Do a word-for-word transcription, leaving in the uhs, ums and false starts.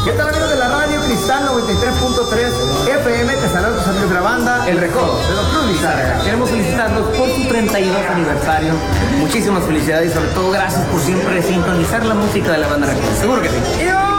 ¿Qué tal, amigos de la radio Cristal noventa y tres punto tres F M? Te saluda tu amigo de la banda El Recodo de Don Cruz Lizárraga. Queremos felicitarlos por su treinta y dos aniversario. Muchísimas felicidades y sobre todo gracias por siempre sintonizar la música de la banda Recodo. Seguro que sí. ¡Y